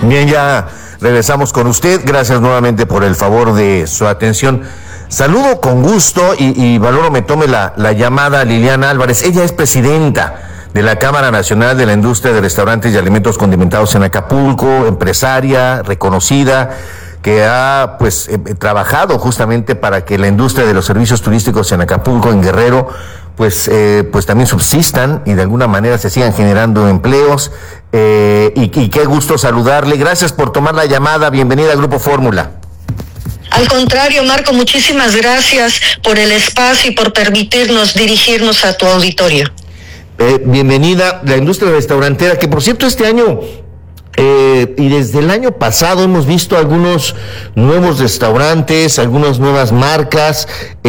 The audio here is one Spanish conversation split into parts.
Bien, ya regresamos con usted. Gracias nuevamente por el favor de su atención. Saludo con gusto y valoro me tome la llamada Liliana Álvarez. Ella es presidenta de la Cámara Nacional de la Industria de Restaurantes y Alimentos Condimentados en Acapulco, empresaria reconocida, que ha trabajado justamente para que la industria de los servicios turísticos en Acapulco, en Guerrero, pues también subsistan y de alguna manera se sigan generando empleos. Y qué gusto saludarle. Gracias por tomar la llamada. Bienvenida al Grupo Fórmula. Al contrario, Marco, muchísimas gracias por el espacio y por permitirnos dirigirnos a tu auditorio. Bienvenida. La industria restaurantera, que por cierto este año y desde el año pasado hemos visto algunos nuevos restaurantes, algunas nuevas marcas.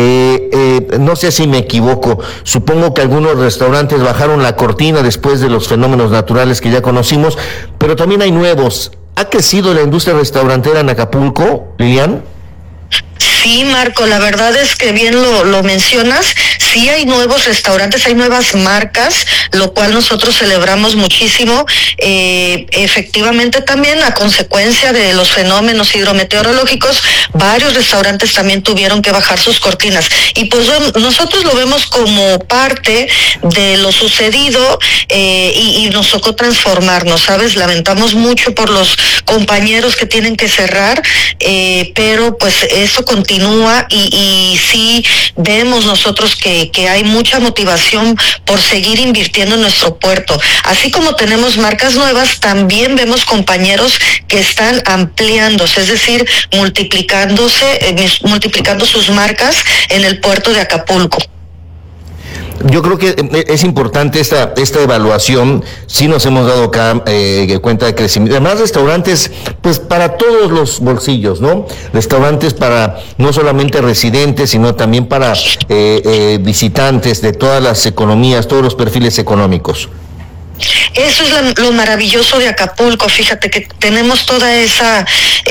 No sé si me equivoco, supongo que algunos restaurantes bajaron la cortina después de los fenómenos naturales que ya conocimos, pero también hay nuevos. ¿Ha crecido la industria restaurantera en Acapulco, Lilian? Sí, Marco, la verdad es que bien lo mencionas. Sí hay nuevos restaurantes, hay nuevas marcas, lo cual nosotros celebramos muchísimo. Efectivamente también a consecuencia de los fenómenos hidrometeorológicos, varios restaurantes también tuvieron que bajar sus cortinas. Y pues nosotros lo vemos como parte de lo sucedido y nos tocó transformarnos, ¿sabes? Lamentamos mucho por los compañeros que tienen que cerrar, pero pues eso continúa y sí vemos nosotros que hay mucha motivación por seguir invirtiendo en nuestro puerto. Así como tenemos marcas nuevas, también vemos compañeros que están ampliándose, es decir, multiplicando sus marcas en el puerto de Acapulco. Yo creo que es importante esta evaluación. Sí nos hemos dado cuenta de crecimiento. Además, restaurantes, pues para todos los bolsillos, ¿no? Restaurantes para no solamente residentes, sino también para visitantes de todas las economías, todos los perfiles económicos. Eso es lo maravilloso de Acapulco. Fíjate que tenemos toda esa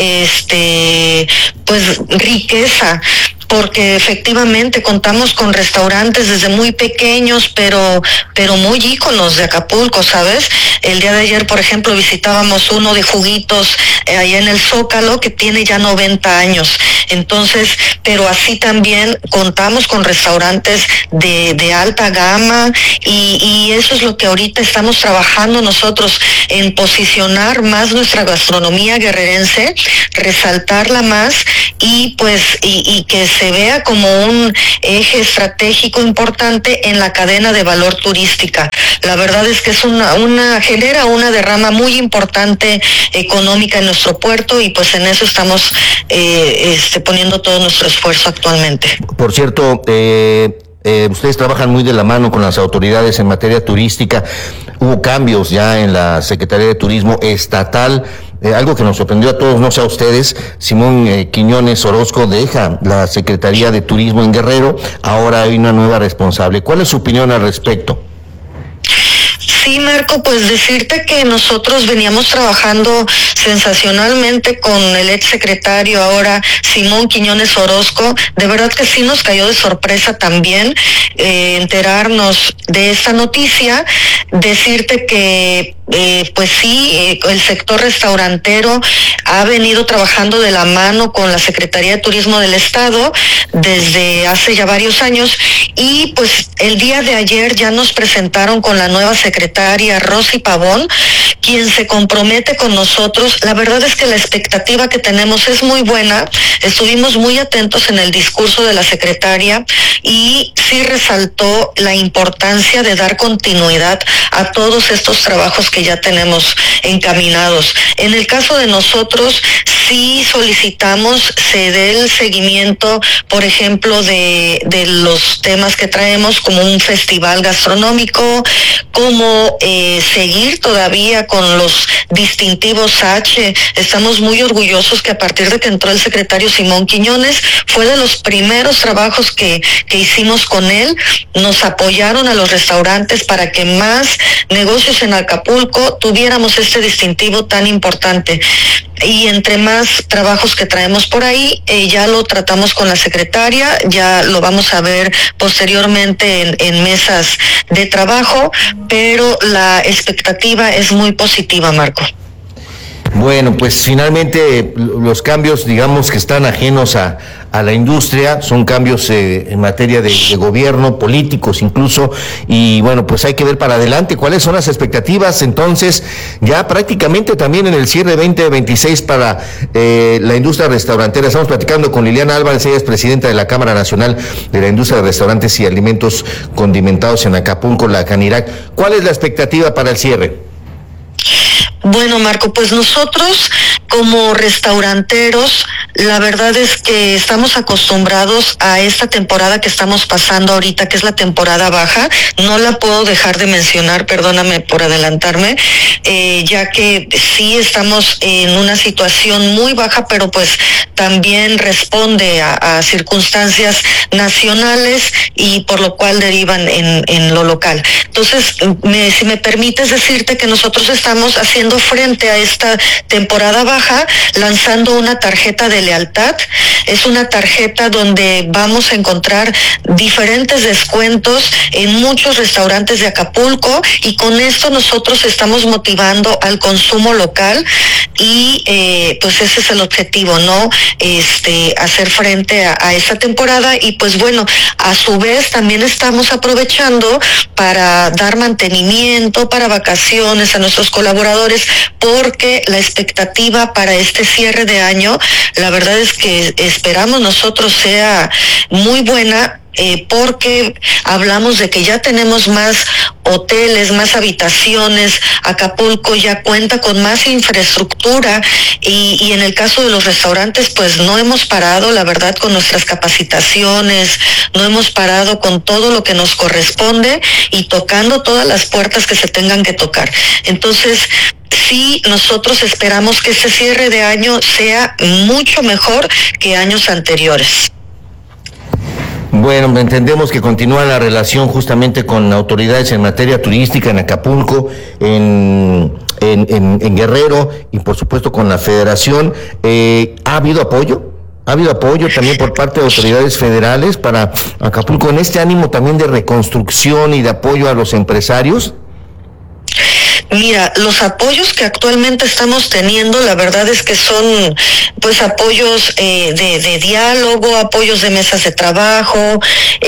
riqueza, porque efectivamente contamos con restaurantes desde muy pequeños, pero muy íconos de Acapulco, ¿sabes? El día de ayer, por ejemplo, visitábamos uno de juguitos allá en el Zócalo que tiene ya 90 años. Entonces, pero así también contamos con restaurantes de alta gama y eso es lo que ahorita estamos trabajando nosotros, en posicionar más nuestra gastronomía guerrerense, resaltarla más y que se vea como un eje estratégico importante en la cadena de valor turística. La verdad es que es genera una derrama muy importante económica en nuestro puerto y pues en eso estamos poniendo todo nuestro esfuerzo actualmente. Por cierto, ustedes trabajan muy de la mano con las autoridades en materia turística. Hubo cambios ya en la Secretaría de Turismo estatal. Algo que nos sorprendió a todos, no sé a ustedes. Simón Quiñones Orozco deja la Secretaría de Turismo en Guerrero. Ahora hay una nueva responsable. ¿Cuál es su opinión al respecto? Sí, Marco, pues decirte que nosotros veníamos trabajando sensacionalmente con el exsecretario ahora, Simón Quiñones Orozco. De verdad que sí nos cayó de sorpresa también enterarnos de esta noticia. Decirte que el sector restaurantero ha venido trabajando de la mano con la Secretaría de Turismo del Estado desde hace ya varios años y pues el día de ayer ya nos presentaron con la nueva secretaria Rosy Pavón, quien se compromete con nosotros. La verdad es que la expectativa que tenemos es muy buena. Estuvimos muy atentos en el discurso de la secretaria y sí resaltó la importancia de dar continuidad a todos estos trabajos que ya tenemos encaminados. En el caso de nosotros, sí solicitamos se dé el seguimiento, por ejemplo, de los temas que traemos, como un festival gastronómico, como seguir todavía con los distintivos H. Estamos muy orgullosos que a partir de que entró el secretario Simón Quiñones, fue de los primeros trabajos que hicimos con él. Nos apoyaron a los restaurantes para que más negocios en Acapulco tuviéramos este distintivo tan importante. Y entre más trabajos que traemos por ahí, ya lo tratamos con la secretaria, ya lo vamos a ver posteriormente en mesas de trabajo, pero la expectativa es muy positiva, Marco. Bueno, pues finalmente los cambios, digamos que están ajenos a la industria, son cambios en materia de gobierno, políticos incluso, y bueno, pues hay que ver para adelante cuáles son las expectativas entonces, ya prácticamente también en el cierre 2026 para la industria restaurantera. Estamos platicando con Liliana Álvarez, ella es presidenta de la Cámara Nacional de la Industria de Restaurantes y Alimentos Condimentados en Acapulco, la Canirac. ¿Cuál es la expectativa para el cierre? Bueno, Marco, pues nosotros como restauranteros, la verdad es que estamos acostumbrados a esta temporada que estamos pasando ahorita, que es la temporada baja. No la puedo dejar de mencionar, perdóname por adelantarme, ya que sí estamos en una situación muy baja, pero pues también responde a circunstancias nacionales y por lo cual derivan en lo local. Entonces, si me permites decirte que nosotros estamos haciendo frente a esta temporada baja lanzando una tarjeta de lealtad. Es una tarjeta donde vamos a encontrar diferentes descuentos en muchos restaurantes de Acapulco y con esto nosotros estamos motivando al consumo local y pues ese es el objetivo, ¿no? Hacer frente a esta temporada y pues bueno, a su vez también estamos aprovechando para dar mantenimiento, para vacaciones a nuestros colaboradores, porque la expectativa para este cierre de año, la verdad es que esperamos nosotros sea muy buena. Porque hablamos de que ya tenemos más hoteles, más habitaciones, Acapulco ya cuenta con más infraestructura y en el caso de los restaurantes pues no hemos parado, la verdad, con nuestras capacitaciones, no hemos parado con todo lo que nos corresponde y tocando todas las puertas que se tengan que tocar. Entonces, sí, nosotros esperamos que este cierre de año sea mucho mejor que años anteriores. Bueno, entendemos que continúa la relación justamente con autoridades en materia turística en Acapulco, en Guerrero y por supuesto con la Federación. ¿Ha habido apoyo? ¿Ha habido apoyo también por parte de autoridades federales para Acapulco en este ánimo también de reconstrucción y de apoyo a los empresarios? Mira, los apoyos que actualmente estamos teniendo, la verdad es que son pues apoyos de diálogo, apoyos de mesas de trabajo.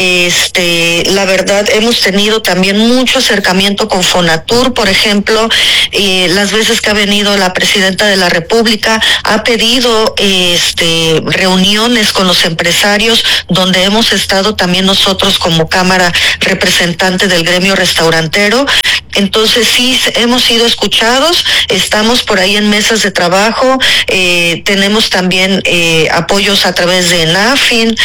La verdad hemos tenido también mucho acercamiento con Fonatur, por ejemplo, las veces que ha venido la presidenta de la República ha pedido reuniones con los empresarios donde hemos estado también nosotros como Cámara representante del gremio restaurantero. Entonces sí, hemos sido escuchados, estamos por ahí en mesas de trabajo, tenemos también apoyos a través de NAFIN,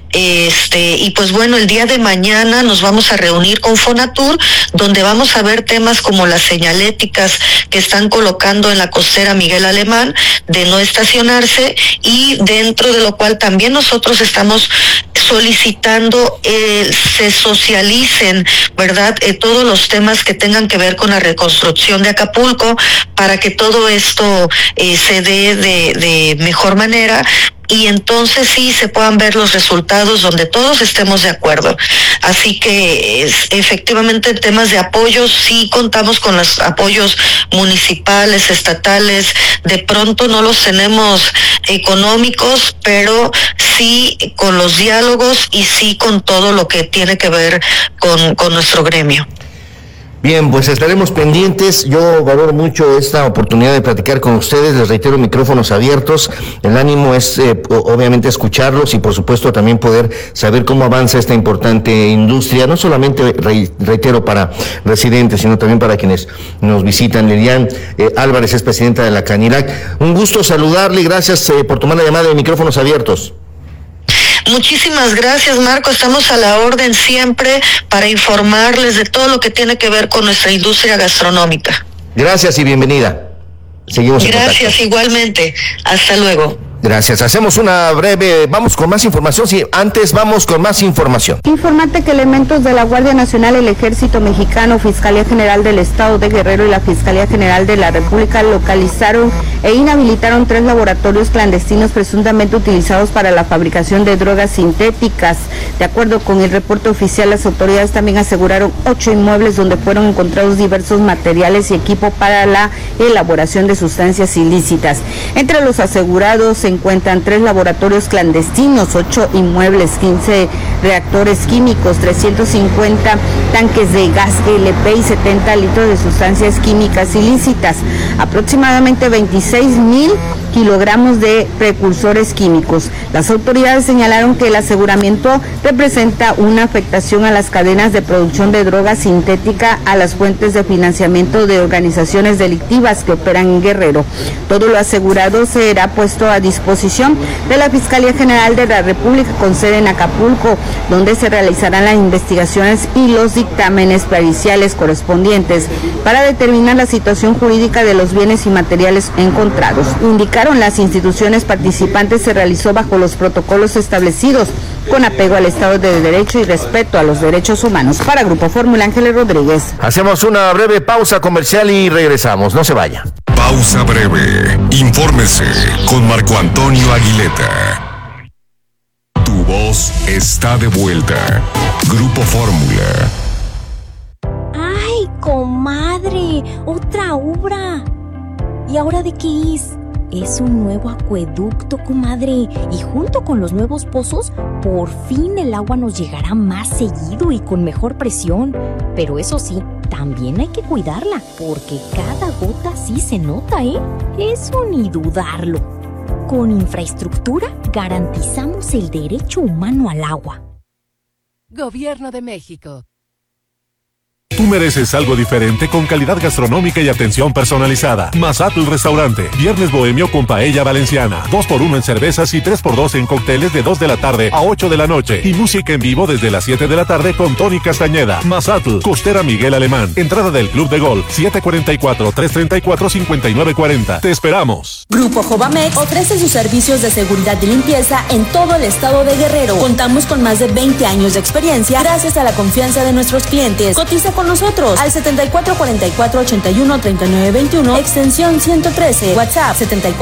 y pues bueno, el día de mañana nos vamos a reunir con Fonatur, donde vamos a ver temas como las señaléticas que están colocando en la costera Miguel Alemán, de no estacionarse, y dentro de lo cual también nosotros estamos solicitando se socialicen, ¿verdad? Todos los temas que tengan que ver con la reconstrucción de Acapulco para que todo esto se dé de mejor manera y entonces sí se puedan ver los resultados donde todos estemos de acuerdo. Así que efectivamente en temas de apoyos sí contamos con los apoyos municipales, estatales, de pronto no los tenemos económicos, pero sí con los diálogos y sí con todo lo que tiene que ver con nuestro gremio. Bien, pues estaremos pendientes. Yo valoro mucho esta oportunidad de platicar con ustedes. Les reitero, micrófonos abiertos. El ánimo es obviamente escucharlos y por supuesto también poder saber cómo avanza esta importante industria, no solamente, reitero, para residentes, sino también para quienes nos visitan. Liliana Álvarez es presidenta de la Canirac. Un gusto saludarle y gracias por tomar la llamada de micrófonos abiertos. Muchísimas gracias, Marco. Estamos a la orden siempre para informarles de todo lo que tiene que ver con nuestra industria gastronómica. Gracias y bienvenida. Seguimos en contacto. Gracias, igualmente. Hasta luego. Gracias. Hacemos una breve, vamos con más información. Sí, antes vamos con más información. Informarte que elementos de la Guardia Nacional, el Ejército Mexicano, Fiscalía General del Estado de Guerrero y la Fiscalía General de la República localizaron e inhabilitaron 3 laboratorios clandestinos presuntamente utilizados para la fabricación de drogas sintéticas. De acuerdo con el reporte oficial, las autoridades también aseguraron 8 inmuebles donde fueron encontrados diversos materiales y equipo para la elaboración de sustancias ilícitas. Entre los asegurados se encuentran 3 laboratorios clandestinos, 8 inmuebles, 15 reactores químicos, 350 tanques de gas LP y 70 litros de sustancias químicas ilícitas, aproximadamente 26,000 kilogramos de precursores químicos. Las autoridades señalaron que el aseguramiento representa una afectación a las cadenas de producción de droga sintética, a las fuentes de financiamiento de organizaciones delictivas que operan en Guerrero. Todo lo asegurado será puesto a disposición de la Fiscalía General de la República con sede en Acapulco, donde se realizarán las investigaciones y los dictámenes periciales correspondientes para determinar la situación jurídica de los bienes y materiales encontrados. Indicaron las instituciones participantes se realizó bajo los protocolos establecidos con apego al Estado de Derecho y respeto a los derechos humanos. Para Grupo Fórmula, Ángeles Rodríguez. Hacemos una breve pausa comercial y regresamos. No se vaya. Pausa breve. Infórmese con Marco Antonio Aguileta. Tu voz está de vuelta. Grupo Fórmula. ¡Ay, comadre! ¡Otra obra! ¿Y ahora de qué es? Es un nuevo acueducto, comadre, y junto con los nuevos pozos, por fin el agua nos llegará más seguido y con mejor presión. Pero eso sí, también hay que cuidarla, porque cada gota sí se nota, ¿eh? Eso ni dudarlo. Con infraestructura garantizamos el derecho humano al agua. Gobierno de México. Tú mereces algo diferente con calidad gastronómica y atención personalizada. Mazatl Restaurante. Viernes bohemio con paella valenciana. 2x1 en cervezas y 3x2 en cócteles de 2 de la tarde a 8 de la noche. Y música en vivo desde las 7 de la tarde con Tony Castañeda. Mazatl, Costera Miguel Alemán. Entrada del Club de Golf. 744-334-5940. Te esperamos. Grupo Jovamex ofrece sus servicios de seguridad y limpieza en todo el estado de Guerrero. Contamos con más de 20 años de experiencia gracias a la confianza de nuestros clientes. Cotiza con nosotros al 7444-813921, extensión 113, WhatsApp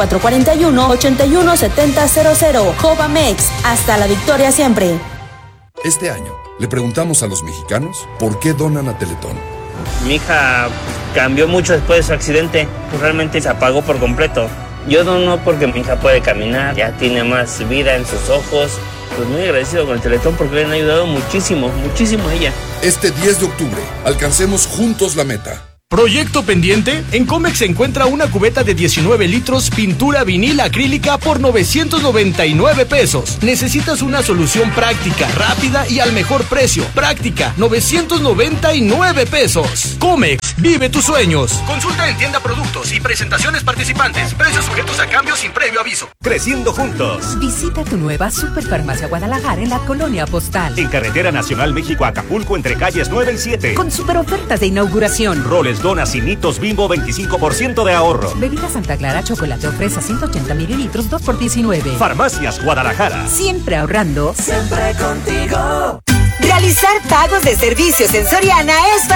7441-817000. Jovamex, hasta la victoria siempre. Este año le preguntamos a los mexicanos por qué donan a Teletón. Mi hija cambió mucho después de su accidente, realmente se apagó por completo. Yo dono porque mi hija puede caminar, ya tiene más vida en sus ojos. Pues muy agradecido con el Teletón porque le han ayudado muchísimo, muchísimo a ella. Este 10 de octubre, alcancemos juntos la meta. ¿Proyecto pendiente? En Comex se encuentra una cubeta de 19 litros pintura vinil acrílica por 999 pesos. Necesitas una solución práctica, rápida y al mejor precio. Práctica, 999 pesos. Comex, vive tus sueños. Consulta en tienda productos y presentaciones participantes. Precios sujetos a cambio sin previo aviso. Creciendo juntos. Visita tu nueva Superfarmacia Guadalajara en la Colonia Postal. En Carretera Nacional México-Acapulco entre calles 9 y 7. Con super ofertas de inauguración. Roles, donas y Nitos Bimbo 25% de ahorro. Bebida Santa Clara chocolate o fresa 180 mililitros 2 por 19. Farmacias Guadalajara. Siempre ahorrando. Siempre contigo. Realizar pagos de servicios en Soriana es